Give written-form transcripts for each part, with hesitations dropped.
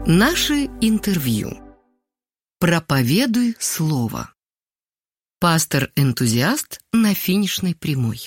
Наше интервью. Проповедуй слово. Пастор-энтузиаст на финишной прямой.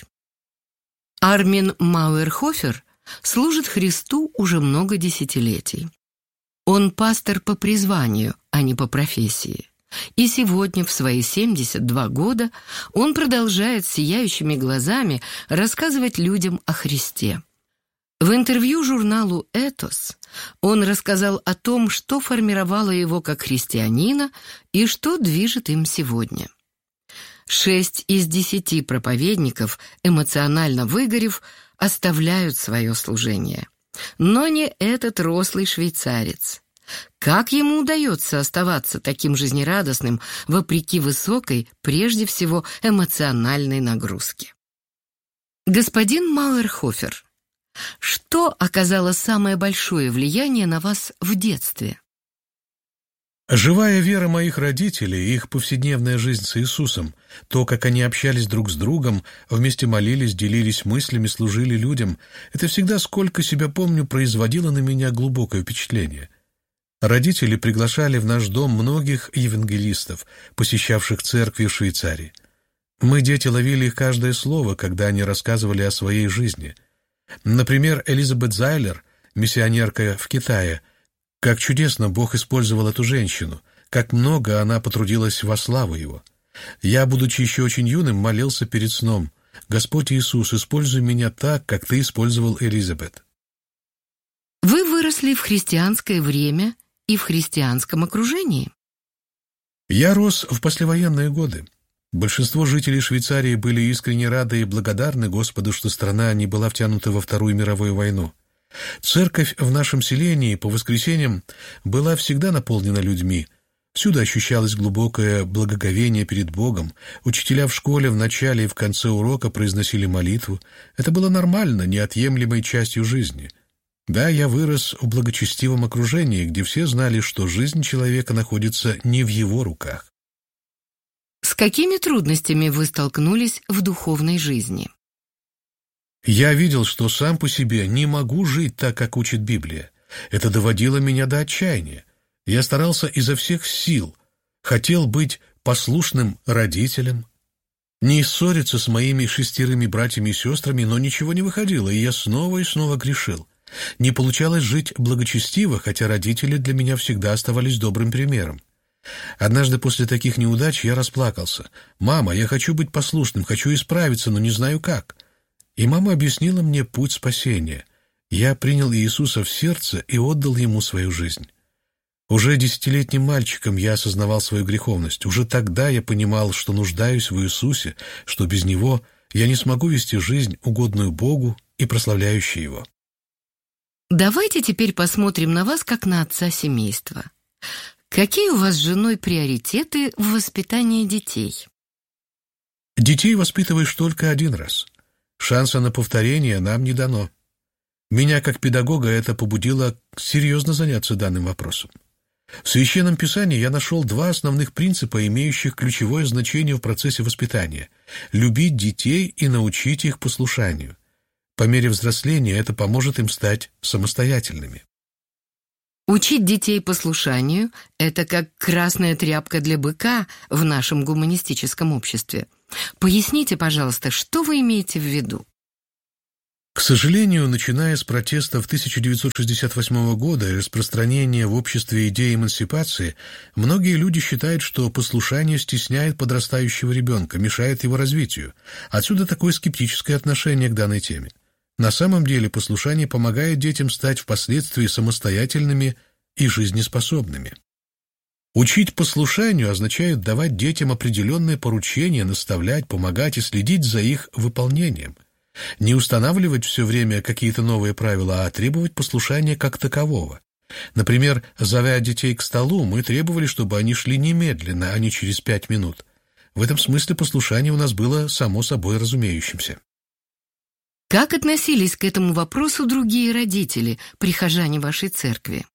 Армин Мауэрхофер служит Христу уже много десятилетий. Он пастор по призванию, а не по профессии. И сегодня, в свои 72 года, он продолжает сияющими глазами рассказывать людям о Христе. В интервью журналу «Этос» он рассказал о том, что формировало его как христианина и что движет им сегодня. 6 из 10 проповедников, эмоционально выгорев, оставляют свое служение. Но не этот рослый швейцарец. Как ему удается оставаться таким жизнерадостным, вопреки высокой, прежде всего, эмоциональной нагрузке? Господин Мауэрхофер, что оказало самое большое влияние на вас в детстве? Живая вера моих родителей, их повседневная жизнь с Иисусом, то, как они общались друг с другом, вместе молились, делились мыслями, служили людям, это всегда, сколько себя помню, производило на меня глубокое впечатление. Родители приглашали в наш дом многих евангелистов, посещавших церкви в Швейцарии. Мы, дети, ловили их каждое слово, когда они рассказывали о своей жизни. Например, Элизабет Зайлер, миссионерка в Китае, как чудесно Бог использовал эту женщину, как много она потрудилась во славу Его. Я, будучи еще очень юным, молился перед сном: «Господь Иисус, используй меня так, как Ты использовал Элизабет». Вы выросли в христианское время и в христианском окружении. Я рос в послевоенные годы. Большинство жителей Швейцарии были искренне рады и благодарны Господу, что страна не была втянута во Вторую мировую войну. Церковь в нашем селении по воскресеньям была всегда наполнена людьми. Всюду ощущалось глубокое благоговение перед Богом. Учителя в школе в начале и в конце урока произносили молитву. Это было нормально, неотъемлемой частью жизни. Да, я вырос в благочестивом окружении, где все знали, что жизнь человека находится не в его руках. С какими трудностями вы столкнулись в духовной жизни? Я видел, что сам по себе не могу жить так, как учит Библия. Это доводило меня до отчаяния. Я старался изо всех сил, хотел быть послушным родителем, не ссориться с моими 6 братьями и сестрами, но ничего не выходило, и я снова и снова грешил. Не получалось жить благочестиво, хотя родители для меня всегда оставались добрым примером. Однажды после таких неудач я расплакался. «Мама, я хочу быть послушным, хочу исправиться, но не знаю как». И мама объяснила мне путь спасения. Я принял Иисуса в сердце и отдал Ему свою жизнь. Уже 10-летним мальчиком я осознавал свою греховность. Уже тогда я понимал, что нуждаюсь в Иисусе, что без Него я не смогу вести жизнь, угодную Богу и прославляющую Его. Давайте теперь посмотрим на вас как на отца семейства. Какие у вас с женой приоритеты в воспитании детей? Детей воспитываешь только один раз. Шанса на повторение нам не дано. Меня, как педагога, это побудило серьезно заняться данным вопросом. В Священном Писании я нашел 2 основных принципа, имеющих ключевое значение в процессе воспитания: любить детей и научить их послушанию. По мере взросления это поможет им стать самостоятельными. Учить детей послушанию – это как красная тряпка для быка в нашем гуманистическом обществе. Поясните, пожалуйста, что вы имеете в виду? К сожалению, начиная с протестов 1968 года и распространения в обществе идеи эмансипации, многие люди считают, что послушание стесняет подрастающего ребенка, мешает его развитию. Отсюда такое скептическое отношение к данной теме. На самом деле послушание помогает детям стать впоследствии самостоятельными и жизнеспособными. Учить послушанию означает давать детям определенные поручения, наставлять, помогать и следить за их выполнением. Не устанавливать все время какие-то новые правила, а требовать послушания как такового. Например, зовя детей к столу, мы требовали, чтобы они шли немедленно, а не через 5 минут. В этом смысле послушание у нас было само собой разумеющимся. Как относились к этому вопросу другие родители, прихожане вашей церкви?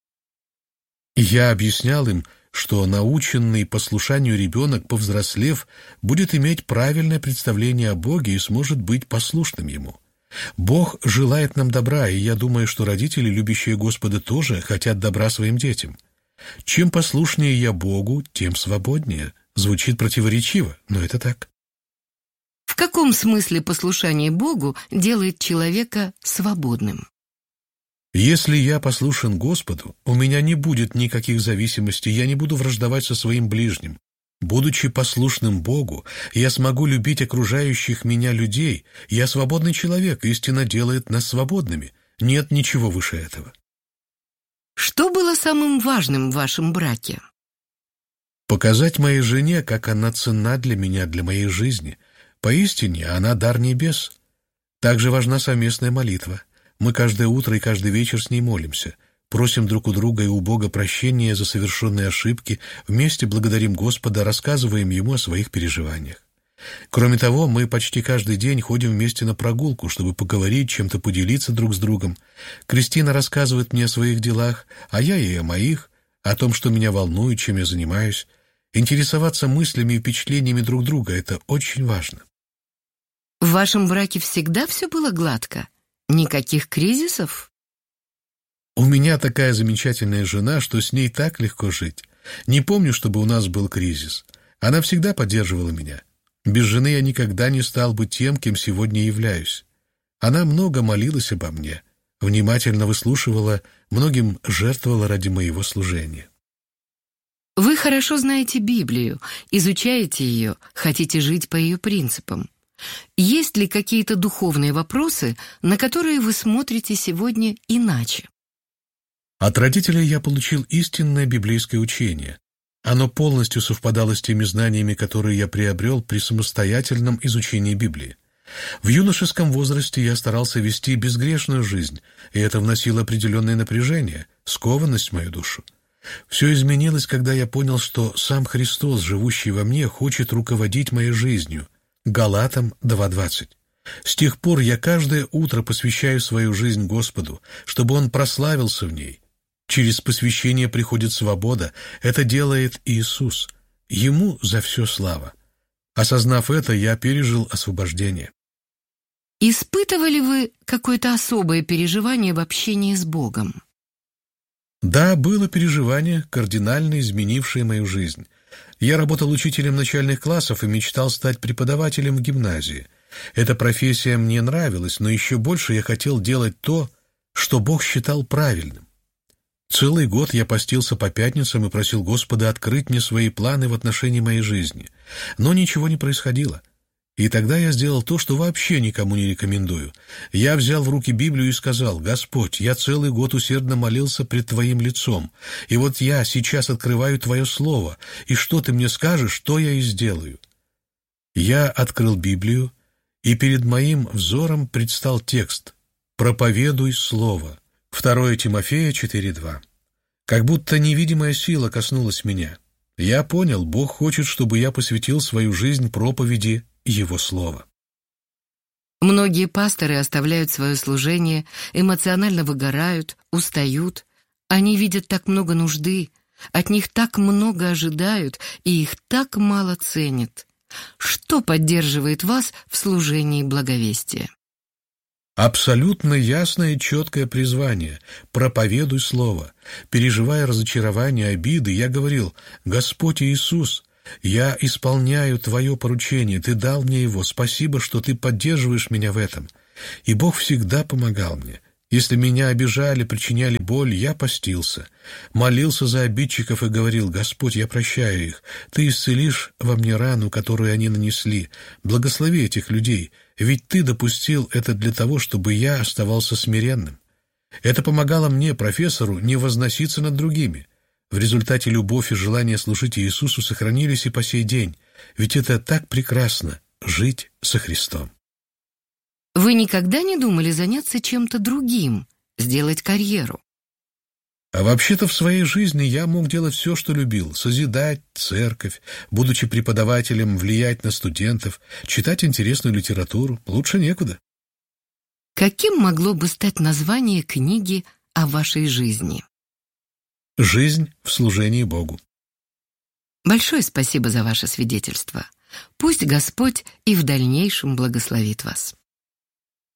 Я объяснял им, что наученный послушанию ребенок, повзрослев, будет иметь правильное представление о Боге и сможет быть послушным Ему. Бог желает нам добра, и я думаю, что родители, любящие Господа, тоже хотят добра своим детям. Чем послушнее я Богу, тем свободнее. Звучит противоречиво, но это так. В каком смысле послушание Богу делает человека свободным? Если я послушен Господу, у меня не будет никаких зависимостей, я не буду враждовать со своим ближним. Будучи послушным Богу, я смогу любить окружающих меня людей. Я свободный человек, истина делает нас свободными. Нет ничего выше этого. Что было самым важным в вашем браке? Показать моей жене, как она ценна для меня, для моей жизни. Поистине, она дар небес. Также важна совместная молитва. Мы каждое утро и каждый вечер с ней молимся. Просим друг у друга и у Бога прощения за совершенные ошибки, вместе благодарим Господа, рассказываем Ему о своих переживаниях. Кроме того, мы почти каждый день ходим вместе на прогулку, чтобы поговорить, чем-то поделиться друг с другом. Кристина рассказывает мне о своих делах, а я ей о моих, о том, что меня волнует, чем я занимаюсь. Интересоваться мыслями и впечатлениями друг друга – это очень важно. В вашем браке всегда все было гладко? Никаких кризисов? У меня такая замечательная жена, что с ней так легко жить. Не помню, чтобы у нас был кризис. Она всегда поддерживала меня. Без жены я никогда не стал бы тем, кем сегодня являюсь. Она много молилась обо мне, внимательно выслушивала, многим жертвовала ради моего служения. Вы хорошо знаете Библию, изучаете ее, хотите жить по ее принципам. Есть ли какие-то духовные вопросы, на которые вы смотрите сегодня иначе? От родителей я получил истинное библейское учение. Оно полностью совпадало с теми знаниями, которые я приобрел при самостоятельном изучении Библии. В юношеском возрасте я старался вести безгрешную жизнь, и это вносило определенное напряжение, скованность в мою душу. Все изменилось, когда я понял, что сам Христос, живущий во мне, хочет руководить моей жизнью. Галатам 2:20. С тех пор я каждое утро посвящаю свою жизнь Господу, чтобы Он прославился в ней. Через посвящение приходит свобода. Это делает Иисус. Ему за все слава. Осознав это, я пережил освобождение. Испытывали вы какое-то особое переживание в общении с Богом? Да, было переживание, кардинально изменившее мою жизнь. Я работал учителем начальных классов и мечтал стать преподавателем в гимназии. Эта профессия мне нравилась, но еще больше я хотел делать то, что Бог считал правильным. Целый год я постился по пятницам и просил Господа открыть мне свои планы в отношении моей жизни. Но ничего не происходило. И тогда я сделал то, что вообще никому не рекомендую. Я взял в руки Библию и сказал: «Господь, я целый год усердно молился пред Твоим лицом, и вот я сейчас открываю Твое Слово, и что Ты мне скажешь, то я и сделаю». Я открыл Библию, и перед моим взором предстал текст «Проповедуй Слово». 2 Тимофея 4:2. Как будто невидимая сила коснулась меня. Я понял, Бог хочет, чтобы я посвятил свою жизнь проповеди Его Слова. Многие пасторы оставляют свое служение, эмоционально выгорают, устают. Они видят так много нужды, от них так много ожидают, и их так мало ценят. Что поддерживает вас в служении благовестия? Абсолютно ясное и четкое призвание «Проповедуй Слово». Переживая разочарование, обиды, я говорил: «Господь Иисус, я исполняю Твое поручение, Ты дал мне его, спасибо, что Ты поддерживаешь меня в этом». И Бог всегда помогал мне. Если меня обижали, причиняли боль, я постился, молился за обидчиков и говорил: «Господь, я прощаю их, Ты исцелишь во мне рану, которую они нанесли. Благослови этих людей, ведь Ты допустил это для того, чтобы я оставался смиренным». Это помогало мне, профессору, не возноситься над другими. В результате любовь и желание служить Иисусу сохранились и по сей день, ведь это так прекрасно — жить со Христом. Вы никогда не думали заняться чем-то другим, сделать карьеру? А вообще-то в своей жизни я мог делать все, что любил: созидать церковь, будучи преподавателем, влиять на студентов, читать интересную литературу. Лучше некуда. Каким могло бы стать название книги о вашей жизни? «Жизнь в служении Богу». Большое спасибо за ваше свидетельство. Пусть Господь и в дальнейшем благословит вас.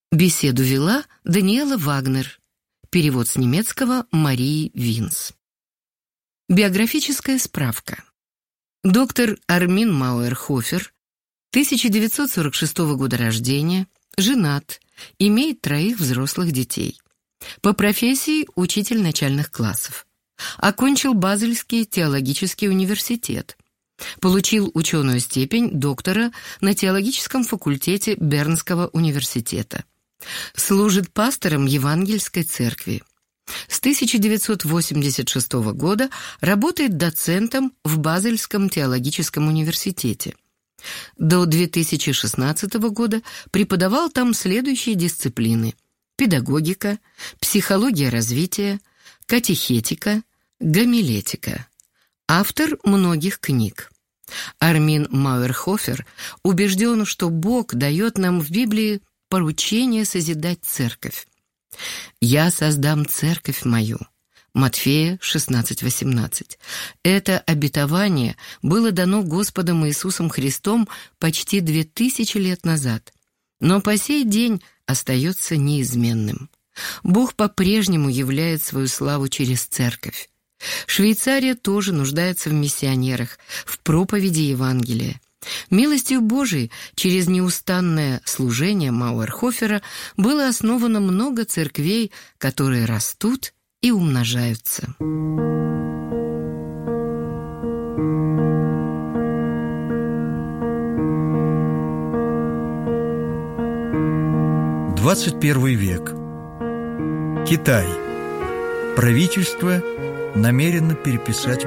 Беседу вела Даниэла Вагнер. Перевод с немецкого Марии Винс. Биографическая справка. Доктор Армин Мауэр-Хофер, 1946 года рождения, женат, имеет 3 взрослых детей. По профессии учитель начальных классов. Окончил Базельский теологический университет. Получил ученую степень доктора на теологическом факультете Бернского университета. Служит пастором Евангельской церкви. С 1986 года работает доцентом в Базельском теологическом университете. До 2016 года преподавал там следующие дисциплины: педагогика, психология развития, катехетика, гомилетика. Автор многих книг. Армин Мауэр-Хофер убежден, что Бог дает нам в Библии поручение созидать церковь. «Я создам церковь мою». Матфея 16:18. Это обетование было дано Господом Иисусом Христом почти 2000 лет назад, но по сей день остается неизменным. Бог по-прежнему являет свою славу через церковь. Швейцария тоже нуждается в миссионерах, в проповеди Евангелия. Милостью Божией через неустанное служение Мауэр-Хофера было основано много церквей, которые растут и умножаются. XXI век. Китай. Правительство намерено переписать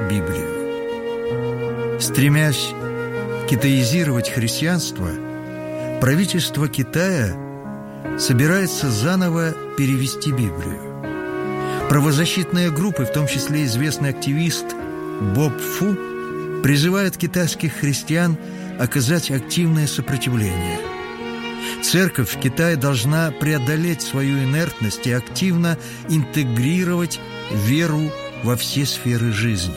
Библию. Стремясь китаизировать христианство, правительство Китая собирается заново перевести Библию. Правозащитные группы, в том числе известный активист Боб Фу, призывают китайских христиан оказать активное сопротивление. Церковь в Китае должна преодолеть свою инертность и активно интегрировать веру во все сферы жизни.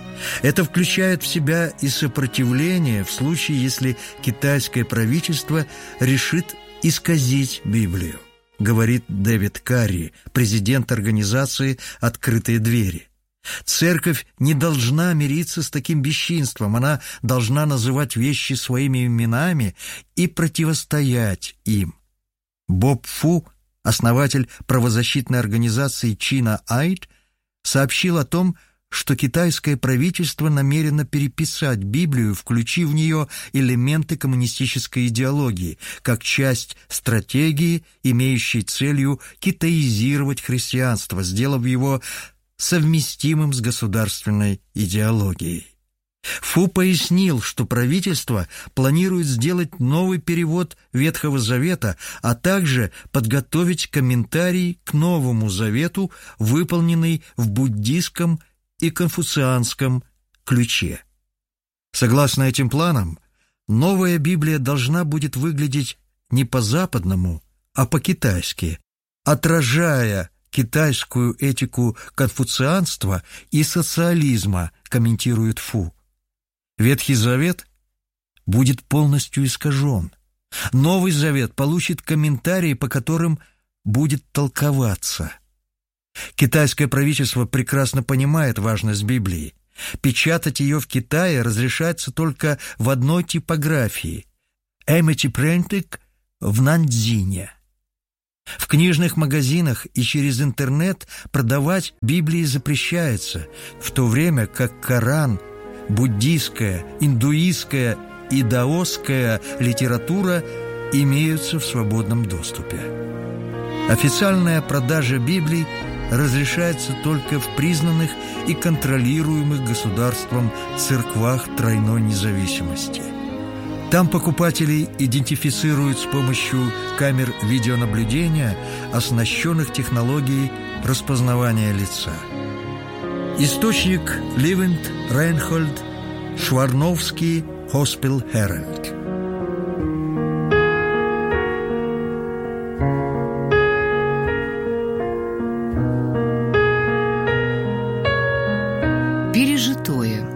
Это включает в себя и сопротивление в случае, если китайское правительство решит исказить Библию, говорит Дэвид Карри, президент организации «Открытые двери». Церковь не должна мириться с таким бесчинством, она должна называть вещи своими именами и противостоять им. Боб Фу, основатель правозащитной организации China Aid, сообщил о том, что китайское правительство намерено переписать Библию, включив в нее элементы коммунистической идеологии, как часть стратегии, имеющей целью китаизировать христианство, сделав его совместимым с государственной идеологией. Фу пояснил, что правительство планирует сделать новый перевод Ветхого Завета, а также подготовить комментарий к Новому Завету, выполненный в буддийском и конфуцианском ключе. Согласно этим планам, новая Библия должна будет выглядеть не по-западному, а по-китайски, отражая китайскую этику конфуцианства и социализма, комментирует Фу. Ветхий Завет будет полностью искажен. Новый Завет получит комментарии, по которым будет толковаться. Китайское правительство прекрасно понимает важность Библии. Печатать ее в Китае разрешается только в одной типографии – Эмити Принтик в Наньцзине. В книжных магазинах и через интернет продавать Библии запрещается, в то время как Коран, буддийская, индуистская и даосская литература имеются в свободном доступе. Официальная продажа Библий разрешается только в признанных и контролируемых государством церквах тройной независимости. Там покупателей идентифицируют с помощью камер видеонаблюдения, оснащенных технологией распознавания лица. Источник Ливент, Рейнхольд, Шварновский, Хоспел Herald. Пережитое.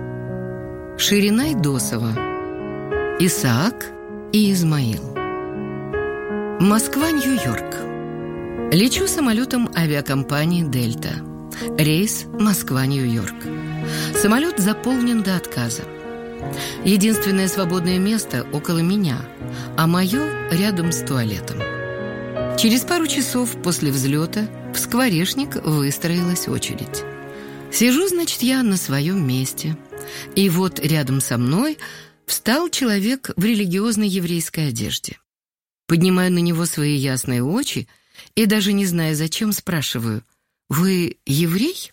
Ширина Идосова. Исаак и Измаил. Москва, Нью-Йорк. Лечу самолетом авиакомпании «Дельта». Рейс Москва-Нью-Йорк. Самолет заполнен до отказа. Единственное свободное место около меня, а мое рядом с туалетом. Через пару часов после взлета в скворечник выстроилась очередь. Сижу, значит, я на своем месте. И вот рядом со мной встал человек в религиозной еврейской одежде. Поднимаю на него свои ясные очи и, даже не зная зачем, спрашиваю: «Вы еврей?»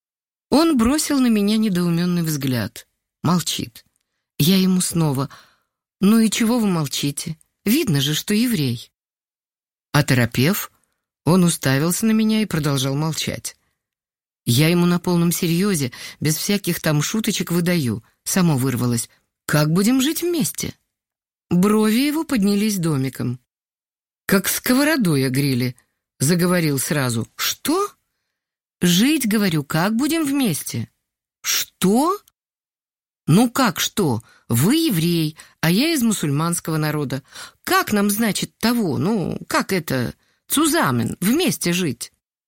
Он бросил на меня недоуменный взгляд. Молчит. Я ему снова: «Ну и чего вы молчите? Видно же, что еврей». Оторопев, он уставился на меня и продолжал молчать. Я ему на полном серьезе, без всяких там шуточек выдаю. Само вырвалось: «Как будем жить вместе?» Брови его поднялись домиком. «Как сковородой огрели», — заговорил сразу. «Что?» «Жить, говорю, как будем вместе?» «Что?» «Ну как что? Вы еврей, а я из мусульманского народа. Как нам, значит, как это, цузамен, вместе жить?»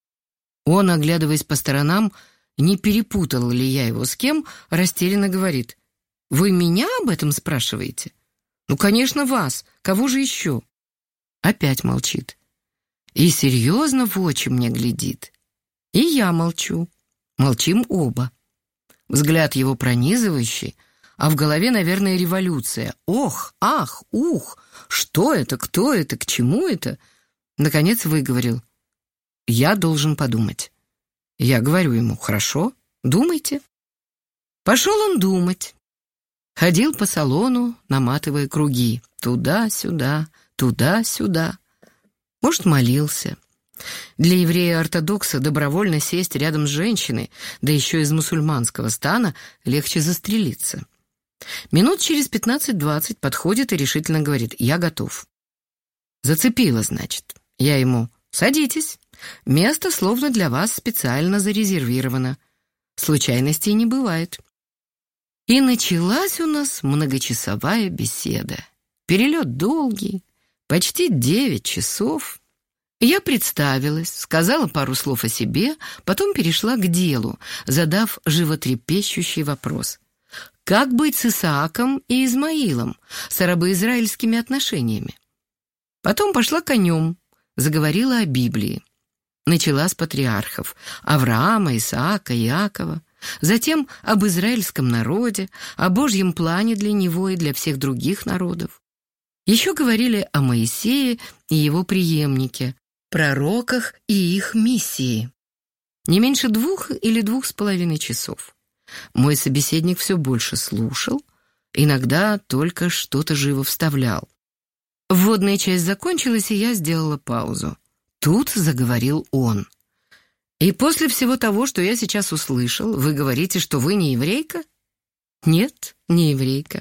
Он, оглядываясь по сторонам, не перепутал ли я его с кем, растерянно говорит: «Вы меня об этом спрашиваете?» «Ну, конечно, вас. Кого же еще?» Опять молчит. И серьезно в очи мне глядит. И я молчу. Молчим оба. Взгляд его пронизывающий, а в голове, наверное, революция. Ох, ах, ух, что это, кто это, к чему это? Наконец выговорил: «Я должен подумать». Я говорю ему: «Хорошо, думайте». Пошел он думать. Ходил по салону, наматывая круги. Туда-сюда, туда-сюда. Может, молился. Для еврея-ортодокса добровольно сесть рядом с женщиной, да еще из мусульманского стана, легче застрелиться. Минут через 15-20 подходит и решительно говорит: «Я готов». Зацепило, значит. Я ему: «Садитесь. Место словно для вас специально зарезервировано. Случайностей не бывает». И началась у нас многочасовая беседа. Перелет долгий, почти 9 часов. Я представилась, сказала пару слов о себе, потом перешла к делу, задав животрепещущий вопрос: как быть с Исааком и Измаилом, с арабо-израильскими отношениями? Потом пошла конем, заговорила о Библии. Начала с патриархов: Авраама, Исаака, Иакова. Затем об израильском народе, о Божьем плане для него и для всех других народов. Еще говорили о Моисее и его преемнике, пророках и их миссии. Не меньше 2 или 2,5 часов. Мой собеседник все больше слушал, иногда только что-то живо вставлял. Вводная часть закончилась, и я сделала паузу. Тут заговорил он: «И после всего того, что я сейчас услышал, вы говорите, что вы не еврейка?» «Нет, не еврейка.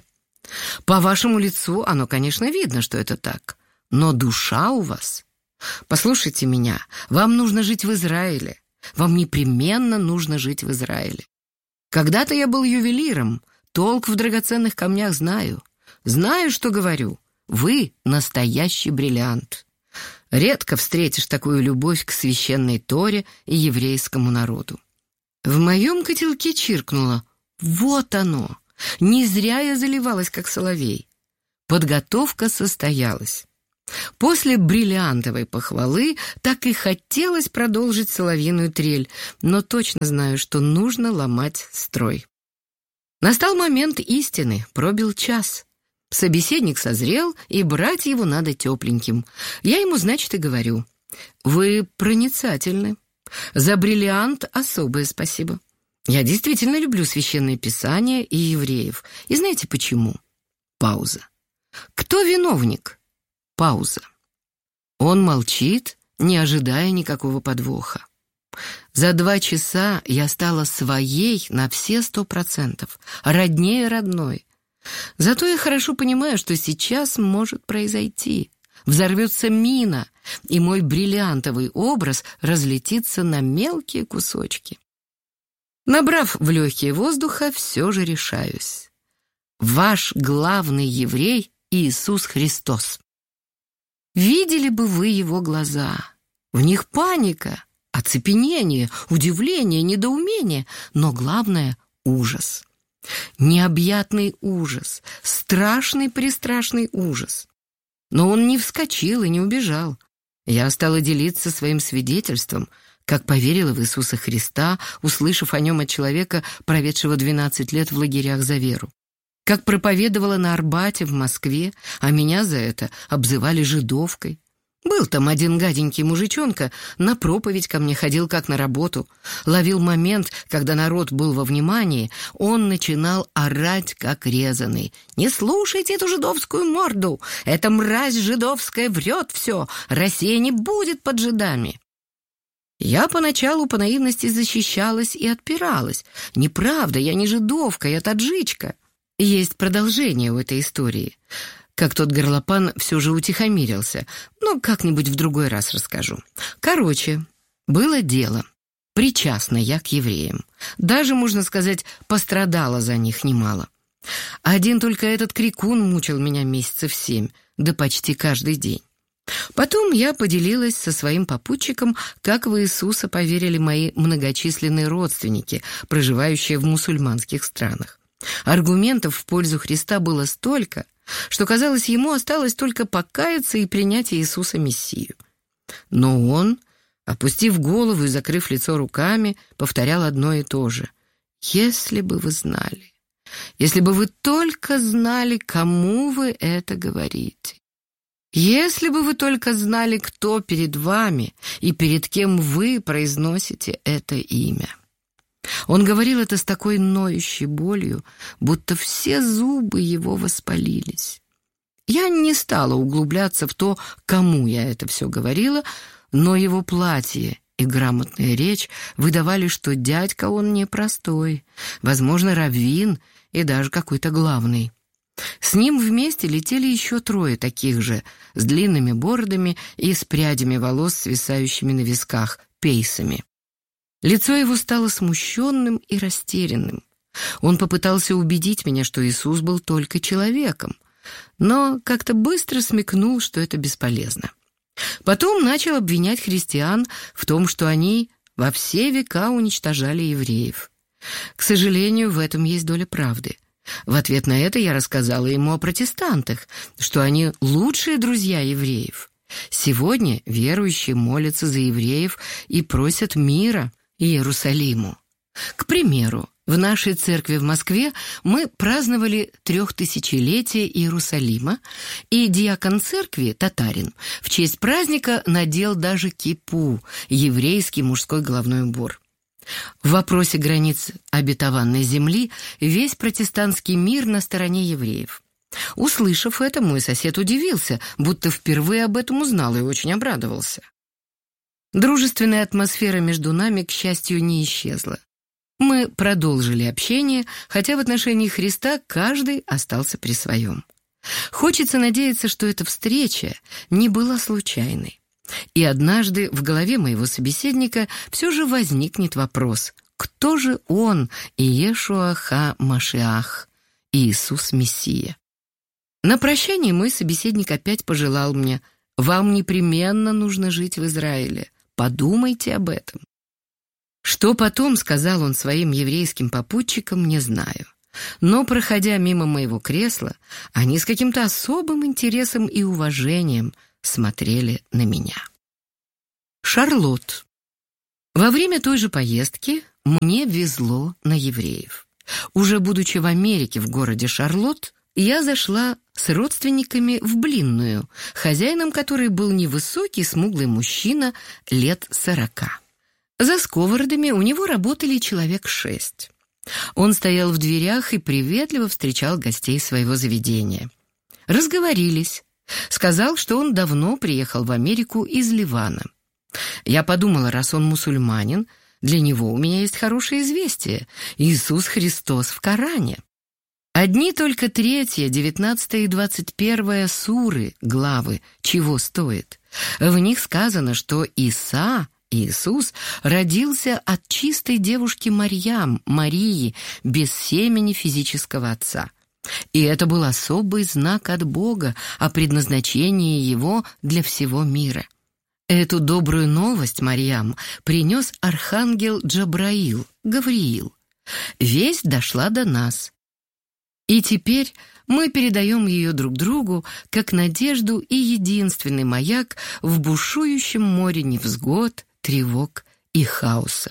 По вашему лицу оно, конечно, видно, что это так. Но душа у вас... Послушайте меня, вам нужно жить в Израиле. Вам непременно нужно жить в Израиле. Когда-то я был ювелиром, толк в драгоценных камнях знаю. Знаю, что говорю. Вы настоящий бриллиант. Редко встретишь такую любовь к священной Торе и еврейскому народу». В моем котелке чиркнуло. Вот оно! Не зря я заливалась, как соловей. Подготовка состоялась. После бриллиантовой похвалы так и хотелось продолжить соловьиную трель, но точно знаю, что нужно ломать строй. Настал момент истины, пробил час. Собеседник созрел, и брать его надо тепленьким. Я ему, значит, и говорю: «Вы проницательны. За бриллиант особое спасибо. Я действительно люблю Священное Писание и евреев. И знаете почему?» Пауза. «Кто виновник?» Пауза. Он молчит, не ожидая никакого подвоха. За 2 часа я стала своей на все 100%, роднее родной. Зато я хорошо понимаю, что сейчас может произойти. Взорвется мина, и мой бриллиантовый образ разлетится на мелкие кусочки. Набрав в легкие воздуха, все же решаюсь. Ваш главный еврей — Иисус Христос. Видели бы вы его глаза. В них паника, оцепенение, удивление, недоумение, но главное — ужас. Необъятный ужас, страшный-престрашный ужас. Но он не вскочил и не убежал. Я стала делиться своим свидетельством, как поверила в Иисуса Христа, услышав о нем от человека, проведшего 12 лет в лагерях за веру. Как проповедовала на Арбате в Москве, а меня за это обзывали жидовкой. Был там один гаденький мужичонка, на проповедь ко мне ходил как на работу. Ловил момент, когда народ был во внимании, он начинал орать как резаный. «Не слушайте эту жидовскую морду! Эта мразь жидовская врет все! Россия не будет под жидами!» Я поначалу по наивности защищалась и отпиралась. «Неправда, я не жидовка, я таджичка». Есть продолжение у этой истории. Как тот горлопан все же утихомирился. Но как-нибудь в другой раз расскажу. Короче, было дело. Причастна я к евреям. Даже, можно сказать, пострадала за них немало. Один только этот крикун мучил меня месяцев 7, да почти каждый день. Потом я поделилась со своим попутчиком, как в Иисуса поверили мои многочисленные родственники, проживающие в мусульманских странах. Аргументов в пользу Христа было столько, что, казалось, ему осталось только покаяться и принять Иисуса Мессию. Но он, опустив голову и закрыв лицо руками, повторял одно и то же. «Если бы вы знали, если бы вы только знали, кому вы это говорите, если бы вы только знали, кто перед вами и перед кем вы произносите это имя». Он говорил это с такой ноющей болью, будто все зубы его воспалились. Я не стала углубляться в то, кому я это все говорила, но его платье и грамотная речь выдавали, что дядька он непростой, возможно, раввин и даже какой-то главный. С ним вместе летели еще 3 таких же, с длинными бородами и с прядями волос, свисающими на висках, пейсами. Лицо его стало смущенным и растерянным. Он попытался убедить меня, что Иисус был только человеком, но как-то быстро смекнул, что это бесполезно. Потом начал обвинять христиан в том, что они во все века уничтожали евреев. К сожалению, в этом есть доля правды. В ответ на это я рассказала ему о протестантах, что они лучшие друзья евреев. Сегодня верующие молятся за евреев и просят мира Иерусалиму. К примеру, в нашей церкви в Москве мы праздновали 3000-летие Иерусалима, и диакон церкви, татарин, в честь праздника надел даже кипу, еврейский мужской головной убор. В вопросе границ обетованной земли весь протестантский мир на стороне евреев. Услышав это, мой сосед удивился, будто впервые об этом узнал и очень обрадовался. Дружественная атмосфера между нами, к счастью, не исчезла. Мы продолжили общение, хотя в отношении Христа каждый остался при своем. Хочется надеяться, что эта встреча не была случайной. И однажды в голове моего собеседника все же возникнет вопрос: кто же он, Иешуа ха-Машиах, Иисус Мессия? На прощание мой собеседник опять пожелал мне: «Вам непременно нужно жить в Израиле. Подумайте об этом». Что потом сказал он своим еврейским попутчикам, не знаю. Но, проходя мимо моего кресла, они с каким-то особым интересом и уважением смотрели на меня. Шарлотт. Во время той же поездки мне везло на евреев. Уже будучи в Америке, в городе Шарлотт, я зашла с родственниками в блинную, хозяином которой был невысокий, смуглый мужчина лет 40. За сковородами у него работали человек 6. Он стоял в дверях и приветливо встречал гостей своего заведения. Разговорились. Сказал, что он давно приехал в Америку из Ливана. Я подумала, раз он мусульманин, для него у меня есть хорошее известие: Иисус Христос в Коране. Одни только 3, 19 и 21 суры, главы, чего стоит. В них сказано, что Иисус, родился от чистой девушки Марьям, Марии, без семени физического отца. И это был особый знак от Бога о предназначении его для всего мира. Эту добрую новость Марьям принес архангел Джабраил, Гавриил. Весть дошла до нас. И теперь мы передаем ее друг другу как надежду и единственный маяк в бушующем море невзгод, тревог и хаоса.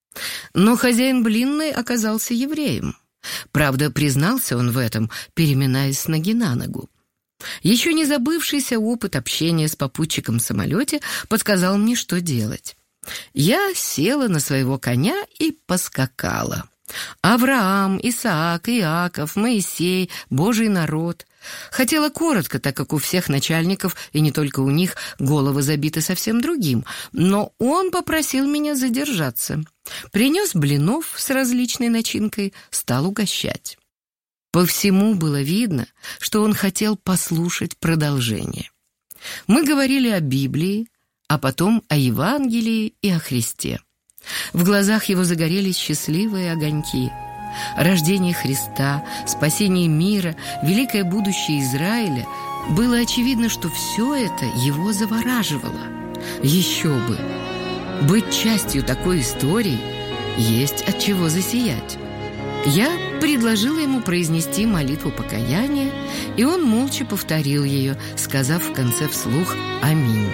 Но хозяин блинной оказался евреем. Правда, признался он в этом, переминаясь с ноги на ногу. Еще не забывшийся опыт общения с попутчиком в самолете подсказал мне, что делать. Я села на своего коня и поскакала. Авраам, Исаак, Иаков, Моисей, Божий народ. Хотела коротко, так как у всех начальников, и не только у них, головы забиты совсем другим, но он попросил меня задержаться. Принес блинов с различной начинкой, стал угощать. По всему было видно, что он хотел послушать продолжение. Мы говорили о Библии, а потом о Евангелии и о Христе. В глазах его загорелись счастливые огоньки. Рождение Христа, спасение мира, великое будущее Израиля. Было очевидно, что все это его завораживало. Еще бы! Быть частью такой истории есть от чего засиять. Я предложила ему произнести молитву покаяния, и он молча повторил ее, сказав в конце вслух «Аминь».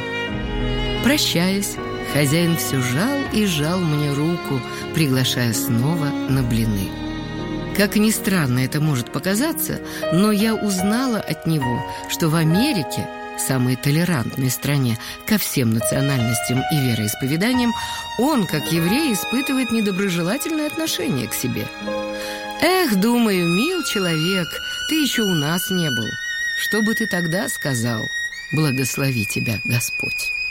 Прощаясь, хозяин все жал и жал мне руку, приглашая снова на блины. Как ни странно это может показаться, но я узнала от него, что в Америке, самой толерантной стране ко всем национальностям и вероисповеданиям, он, как еврей, испытывает недоброжелательное отношение к себе. Эх, думаю, мил человек, ты еще у нас не был. Что бы ты тогда сказал? Благослови тебя Господь.